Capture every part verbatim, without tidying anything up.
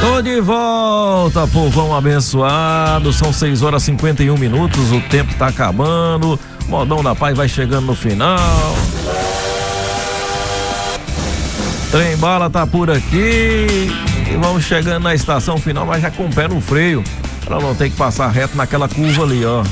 Tô de volta, povão abençoado. São seis horas e cinquenta e um minutos. O tempo tá acabando. Modão da Paz vai chegando no final. Trem Bala tá por aqui. E vamos chegando na estação final, mas já com o pé no freio. Pra não ter que passar reto naquela curva ali, ó.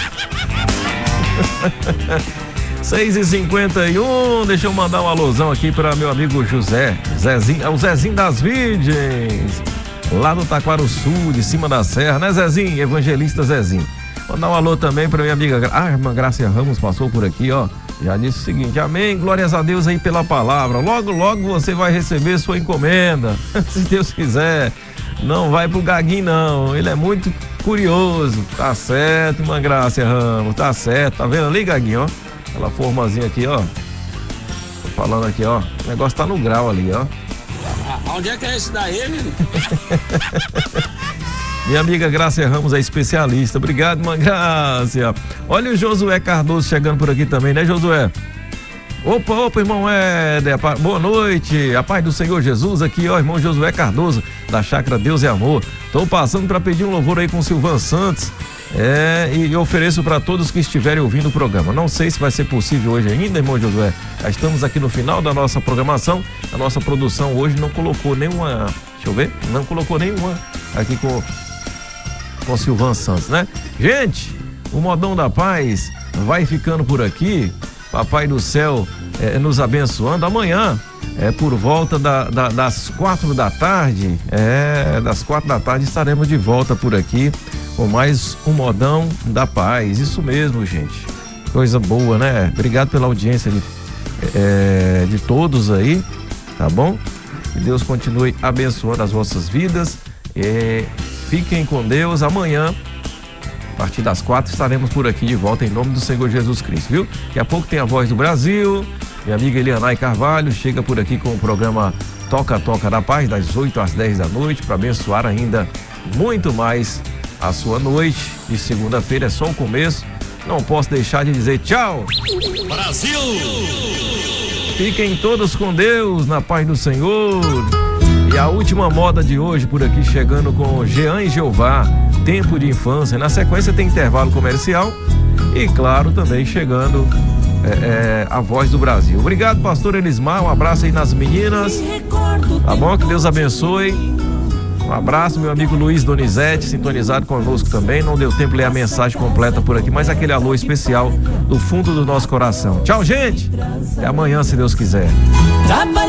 seis e cinquenta e um, deixa eu mandar um alusão aqui para meu amigo José, Zezinho, é o Zezinho das Virgens, lá do Taquaruçu, de cima da serra, né, Zezinho? Evangelista Zezinho. Mandar um alô também para minha amiga, ah, a irmã Gracia Ramos passou por aqui, ó, já disse o seguinte: amém, glórias a Deus aí pela palavra, logo, logo você vai receber sua encomenda, se Deus quiser. Não vai pro Gaguinho, não, ele é muito curioso. Tá certo, irmã Gracia Ramos, tá certo, tá vendo ali, Gaguinho, ó? Aquela formazinha aqui, ó. Tô falando aqui, ó. O negócio tá no grau ali, ó. Onde é que é esse daí, menino? Minha amiga Gracia Ramos é especialista. Obrigado, irmã Gracia. Olha o Josué Cardoso chegando por aqui também, né, Josué? Opa, opa, irmão Éder, boa noite, a paz do Senhor Jesus aqui, ó, irmão Josué Cardoso, da Chácara Deus e Amor. Tô passando para pedir um louvor aí com o Silvan Santos, é, e ofereço para todos que estiverem ouvindo o programa. Não sei se vai ser possível hoje ainda, irmão Josué, já estamos aqui no final da nossa programação, a nossa produção hoje não colocou nenhuma, deixa eu ver, não colocou nenhuma aqui com, com o Silvan Santos, né? Gente, o Modão da Paz vai ficando por aqui. Papai do céu é, nos abençoando. Amanhã, é, por volta da, da, das quatro da tarde, é, das quatro da tarde estaremos de volta por aqui com mais um Modão da Paz. Isso mesmo, gente. Coisa boa, né? Obrigado pela audiência de, é, de todos aí, tá bom? Que Deus continue abençoando as vossas vidas. É, fiquem com Deus. Amanhã, a partir das quatro, estaremos por aqui de volta em nome do Senhor Jesus Cristo, viu? Daqui a pouco tem a Voz do Brasil, minha amiga Elianai Carvalho chega por aqui com o programa Toca Toca da Paz, das oito às dez da noite, para abençoar ainda muito mais a sua noite. E segunda-feira é só o começo, não posso deixar de dizer tchau! Brasil! Fiquem todos com Deus, na paz do Senhor. E a última moda de hoje por aqui chegando com Jean e Jeová, Tempo de Infância. Na sequência tem intervalo comercial e, claro, também chegando é, é, a Voz do Brasil. Obrigado, pastor Elismar, um abraço aí nas meninas, tá bom? Que Deus abençoe. Um abraço, meu amigo Luiz Donizete, sintonizado conosco também. Não deu tempo de ler a mensagem completa por aqui, mas aquele alô especial do fundo do nosso coração. Tchau, gente! Até amanhã, se Deus quiser.